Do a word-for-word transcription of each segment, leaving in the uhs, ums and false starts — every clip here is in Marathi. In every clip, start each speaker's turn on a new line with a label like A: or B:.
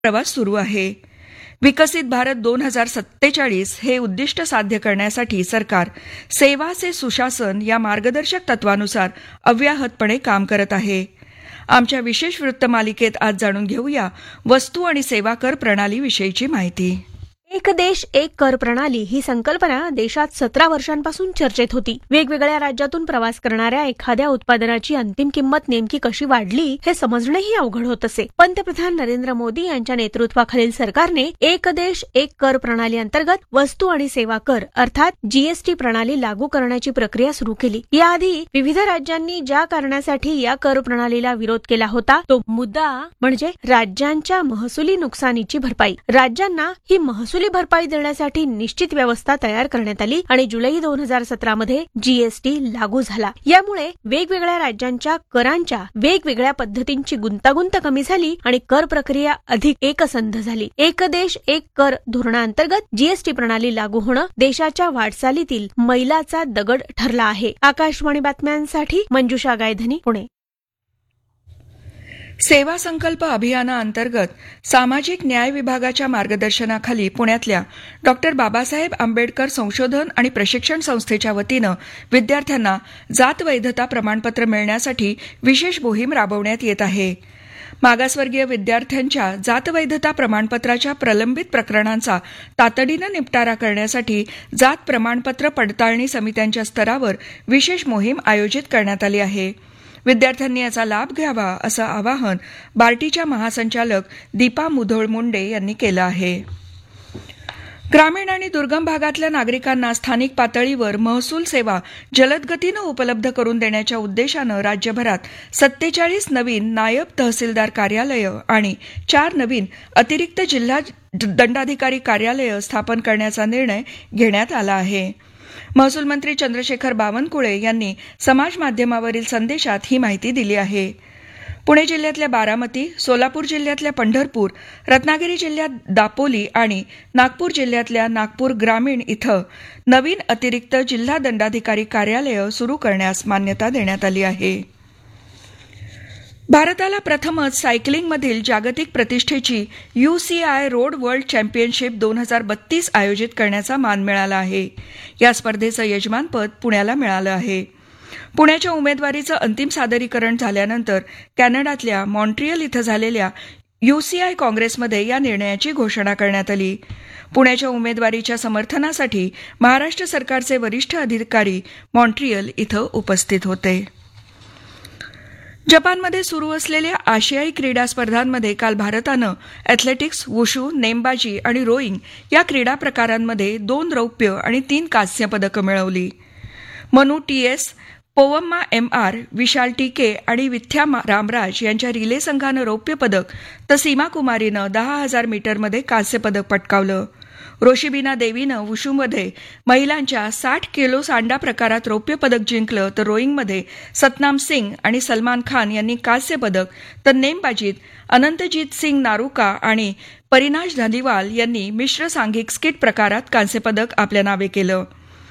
A: प्रवास सुरू आहे. विकसित भारत दोन हजार सत्तेचाळीस हे उद्दिष्ट साध्य करण्यासाठी सरकार सेवा से सुशासन या मार्गदर्शक तत्वानुसार अव्याहतपणे काम करत आहे. आमच्या विशेष वृत्तमालिकेत आज जाणून घेऊया वस्तू आणि सेवा कर प्रणालीविषयीची माहिती.
B: एक देश एक कर प्रणाली ही संकल्पना देशात सतरा वर्षांपासून चर्चेत होती. वेगवेगळ्या राज्यातून प्रवास करणाऱ्या एखाद्या उत्पादनाची अंतिम किंमत नेमकी कशी वाढली हे समजणंही अवघड होत असे. पंतप्रधान नरेंद्र मोदी यांच्या नेतृत्वाखालील सरकारने एक देश एक कर प्रणाली अंतर्गत वस्तू आणि सेवा कर अर्थात जीएसटी प्रणाली लागू करण्याची प्रक्रिया सुरू केली. याआधी विविध राज्यांनी ज्या कारणासाठी या कर प्रणालीला विरोध केला होता तो मुद्दा म्हणजे राज्यांच्या महसुली नुकसानीची भरपाई. राज्यांना ही महसूल भरपाई देण्यासाठी निश्चित व्यवस्था तयार करण्यात आली आणि जुलै दोन हजार सतरा मध्ये जीएसटी लागू झाला. यामुळे वेगवेगळ्या राज्यांच्या करांच्या वेगवेगळ्या पद्धतींची गुंतागुंत कमी झाली आणि कर प्रक्रिया अधिक एकसंध झाली. एक देश एक कर धोरणाअंतर्गत जीएसटी प्रणाली लागू होणं देशाच्या वाटचालीतील मैलाचा दगड ठरला आहे. आकाशवाणी बातम्यांसाठी मंजुषा गायधनी, पुणे.
A: सेवा संकल्प अभियानाअंतर्गत सामाजिक न्याय विभागाच्या मार्गदर्शनाखाली पुण्यातल्या डॉक्टर बाबासाहेब आंबेडकर संशोधन आणि प्रशिक्षण संस्थेच्या वतीनं विद्यार्थ्यांना जात वैधता प्रमाणपत्र मिळण्यासाठी विशेष मोहीम राबवण्यात येत आहे. मागासवर्गीय विद्यार्थ्यांच्या जात वैधता प्रमाणपत्राच्या प्रलंबित प्रकरणांचा तातडीनं निपटारा करण्यासाठी जात प्रमाणपत्र पडताळणी समित्यांच्या स्तरावर विशेष मोहीम आयोजित करण्यात आली आहे. विद्यार्थ्यांनी याचा लाभ घ्यावा असं आवाहन बार्टीच्या महासंचालक दीपा मुधोळ मुंडे यांनी केलं आहे. ग्रामीण आणि दुर्गम भागातल्या नागरिकांना स्थानिक पातळीवर महसूल सेवा जलद गतीनं उपलब्ध करून देण्याच्या उद्देशानं राज्यभरात सत्तेचाळीस नवीन नायब तहसीलदार कार्यालयं आणि चार नवीन अतिरिक्त जिल्हा दंडाधिकारी कार्यालयं स्थापन करण्याचा निर्णय घेण्यात आला आहे. महसूल मंत्री चंद्रशेखर बावनकुळे यांनी समाज माध्यमावरील संदेशात ही माहिती दिली आहे. पुणे जिल्ह्यातल्या बारामती, सोलापूर जिल्ह्यातल्या पंढरपूर, रत्नागिरी जिल्ह्यात दापोली आणि नागपूर जिल्ह्यातल्या नागपूर ग्रामीण इथं नवीन अतिरिक्त जिल्हा दंडाधिकारी कार्यालयं सुरू करण्यास मान्यता देण्यात आली आहे. भारताला प्रथमच सायकलिंगमधील जागतिक प्रतिष्ठेची यूसीआय रोड वर्ल्ड चॅम्पियनशिप दोन हजार बत्तीस आयोजित करण्याचा मान मिळाला आहे. या स्पर्धेचं यजमानपद पुण्याला मिळालं आहे. पुण्याच्या उमेदवारीचं अंतिम सादरीकरण झाल्यानंतर कॅनडातल्या मॉन्ट्रियल इथं झालेल्या यूसीआय काँग्रेसमध्ये या निर्णयाची घोषणा करण्यात आली. पुण्याच्या उमेदवारीच्या समर्थनासाठी महाराष्ट्र सरकारचे वरिष्ठ अधिकारी मॉन्ट्रियल इथं उपस्थित होते. जपानमध्ये सुरू असलेल्या आशियाई क्रीडा स्पर्धांमध्ये काल भारतानं अॅथलेटिक्स, वुशू, नेमबाजी आणि रोईंग या क्रीडा प्रकारांमध्ये दोन रौप्य आणि तीन कांस्य पदकं मिळवली. Manu T S, पोवम्मा M R, विशाल टी के आणि विथ्या रामराज यांच्या रिले संघानं रौप्य पदक तर सीमा कुमारीनं दहा हजार मीटरमध्ये कांस्य पदक पटकावलं. रोशिबिना देवीनं वुशूमध्ये महिलांच्या साठ किलो सांडा प्रकारात रौप्य पदक जिंकलं तर रोईंगमध्ये सतनाम सिंग आणि सलमान खान यांनी कांस्य पदक तर नेमबाजीत अनंतजीत सिंग नारुका आणि परिनाश धलिवाल यांनी मिश्र सांघिक स्किट प्रकारात कांस्य पदक आपल्या नावे केलं.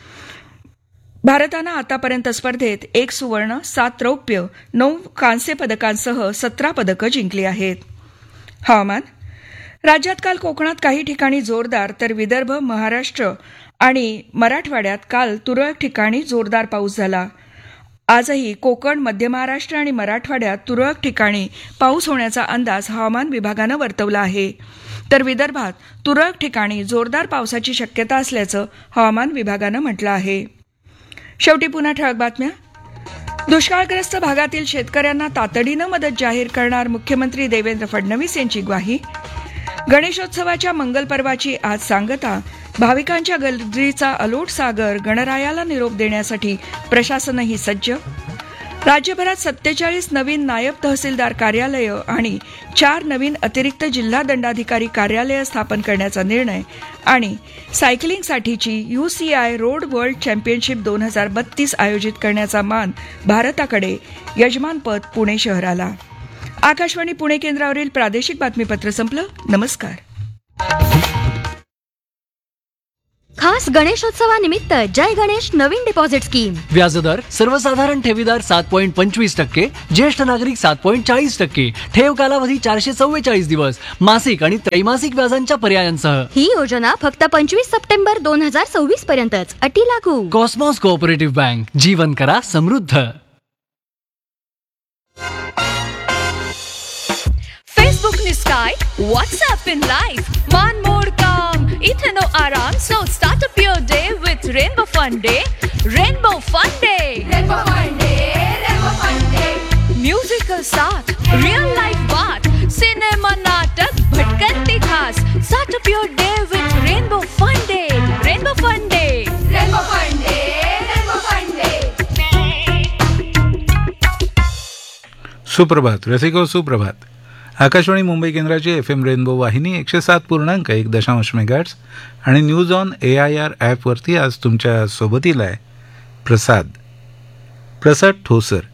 A: भारतानं आतापर्यंत स्पर्धेत एक सुवर्ण, सात रौप्य, नऊ कांस्य पदकांसह सतरा पदकं जिंकली आहेत. हवामान. राज्यात काल कोकणात काही ठिकाणी जोरदार तर विदर्भ, महाराष्ट्र आणि मराठवाड्यात काल तुरळक ठिकाणी जोरदार पाऊस झाला. आजही कोकण, मध्य महाराष्ट्र आणि मराठवाड्यात तुरळक ठिकाणी पाऊस होण्याचा अंदाज हवामान विभागानं वर्तवला आहे. तर विदर्भात तुरळक ठिकाणी जोरदार पावसाची शक्यता असल्याचं हवामान विभागानं म्हटलं आहे. शेवटी पुन्हा ठळक बातम्या. दुष्काळग्रस्त भागातील शेतकऱ्यांना तातडीनं मदत जाहीर करणार मुख्यमंत्री देवेंद्र फडणवीस यांची ग्वाही. गणेशोत्सवाच्या मंगल पर्वाची आज सांगता. भाविकांच्या गर्दीचा अलोट सागर. गणरायाला निरोप देण्यासाठी प्रशासनही सज्ज. राज्यभरात सत्तेचाळीस नवीन नायब तहसीलदार कार्यालयं आणि चार नवीन अतिरिक्त जिल्हा दंडाधिकारी कार्यालयं स्थापन करण्याचा निर्णय. आणि सायकलिंगसाठीची यूसीआय रोड वर्ल्ड चॅम्पियनशिप दोन हजार बत्तीस आयोजित करण्याचा मान भारताकडे. यजमानपद पुणे शहराला. आकाशवाणी पुणे केंद्रावरील प्रादेशिक बातमीपत्र संपलं. नमस्कार.
C: खास गणेशोत्सवानिमित्त जय गणेश नवीन डिपॉझिट स्कीम.
D: व्याजदर सर्वसाधारण ठेवीदार सात पॉईंट पंचवीस टक्के, ज्येष्ठ नागरिक सात पॉईंट चाळीस टक्के, ठेव कालावधी चारशे चव्वेचाळीस दिवस, मासिक आणि त्रैमासिक व्याजांच्या पर्यायांसह.
C: ही योजना फक्त पंचवीस सप्टेंबर दोन हजार सव्वीस पर्यंतच. अटी लागू.
D: Cosmos cooperative bank. जीवन करा समृद्ध.
E: Facebook ni Sky, WhatsApp in life, man more calm, Ithano aram, so start up your day with Rainbow Fun Day, Rainbow Fun Day, Rainbow Fun Day, Rainbow Fun Day, musical start, real life baat, cinema natak, bhatkanti khas, start up your day with Rainbow Fun Day, Rainbow Fun Day, Rainbow Fun Day, Rainbow Fun Day.
F: सुप्रभात रसिको, सुप्रभात. आकाशवाणी मुंबई केंद्राची एफ एम रेनबो वाहिनी एकशे सात पूर्णांक एक दशांश मेगाट्स आणि news on A I R ॲपवरती आज तुमच्या सोबतीला आहे प्रसाद प्रसाद ठोसर.